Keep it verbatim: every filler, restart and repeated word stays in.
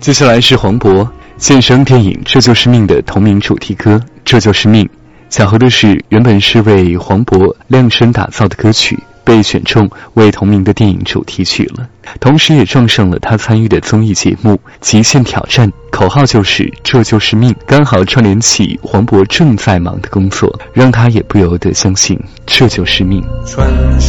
接下来是黄渤现身电影《这就是命》的同名主题歌《这就是命》。巧合的是，原本是为黄渤量身打造的歌曲被选中为同名的电影主题曲了，同时也撞上了他参与的综艺节目《极限挑战》，口号就是这就是命，刚好串联起黄渤正在忙的工作，让他也不由得相信这就是命。 穿